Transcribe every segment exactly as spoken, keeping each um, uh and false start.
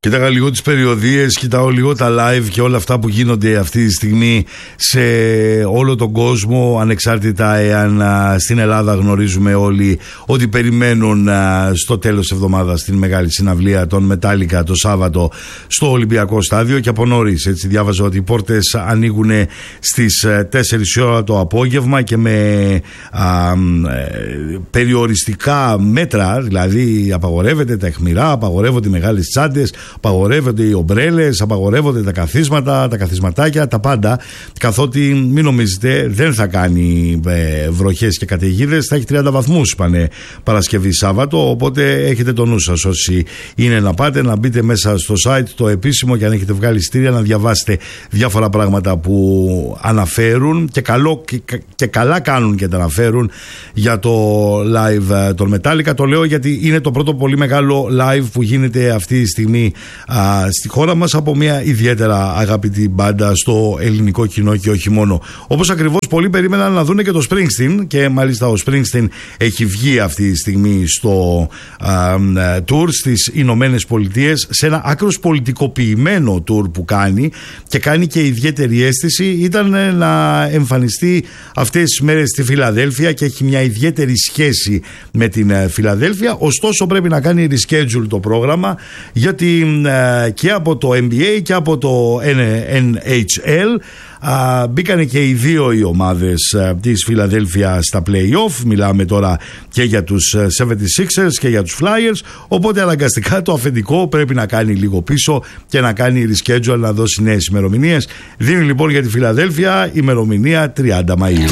Κοίταγα λίγο τις περιοδίες, κοιτάω λίγο τα live και όλα αυτά που γίνονται αυτή τη στιγμή σε όλο τον κόσμο, ανεξάρτητα εάν α, στην Ελλάδα γνωρίζουμε όλοι ότι περιμένουν α, στο τέλος της εβδομάδας την μεγάλη συναυλία των Metallica το Σάββατο στο Ολυμπιακό Στάδιο και από νωρίς. Έτσι διάβαζα ότι οι πόρτες ανοίγουν στις τέσσερις η ώρα το απόγευμα και με α, ε, περιοριστικά μέτρα, δηλαδή απαγορεύεται τα αιχμηρά, απαγορεύονται οι μεγάλες τσάντες, απαγορεύονται οι ομπρέλες, απαγορεύονται τα καθίσματα, τα καθισματάκια, τα πάντα. Καθότι μην νομίζετε, δεν θα κάνει ε, βροχές και καταιγίδες, θα έχει τριάντα βαθμούς, είπανε Παρασκευή Σάββατο. Οπότε έχετε το νου σας όσοι είναι να πάτε, να μπείτε μέσα στο site το επίσημο και αν έχετε βγάλει εισιτήρια να διαβάσετε διάφορα πράγματα που αναφέρουν και, καλό, και, και καλά κάνουν και τα αναφέρουν για το live των Metallica. Το λέω γιατί είναι το πρώτο πολύ μεγάλο live που γίνεται αυτή τη στιγμή Α, στη χώρα μας από μια ιδιαίτερα αγαπητή μπάντα στο ελληνικό κοινό και όχι μόνο. Όπως ακριβώς πολλοί περίμεναν να δούνε και το Springsteen και μάλιστα ο Springsteen έχει βγει αυτή τη στιγμή στο α, tour στις Ηνωμένες Πολιτείες σε ένα άκρως πολιτικοποιημένο tour που κάνει και κάνει και ιδιαίτερη αίσθηση. Ήταν να εμφανιστεί αυτές τις μέρες στη Φιλαδέλφια και έχει μια ιδιαίτερη σχέση με την Φιλαδέλφια, ωστόσο πρέπει να κάνει reschedule το πρόγραμμα γιατί και από το N B A και από το N H L α, μπήκανε και οι δύο οι ομάδες α, της Φιλαδέλφια στα play-off. Μιλάμε τώρα και για τους εβδομήντα έξι και για τους Flyers, οπότε αναγκαστικά το αφεντικό πρέπει να κάνει λίγο πίσω και να κάνει reschedule, να δώσει νέες ημερομηνίες. Δίνει λοιπόν για τη Φιλαδέλφια ημερομηνία τριάντα Μαΐου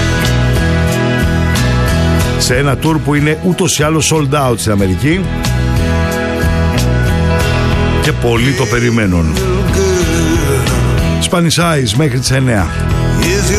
σε ένα tour που είναι ούτως ή άλλως sold out στην Αμερική και πολλοί το περιμένουν. Spanish Eyes μέχρι τις εννιά.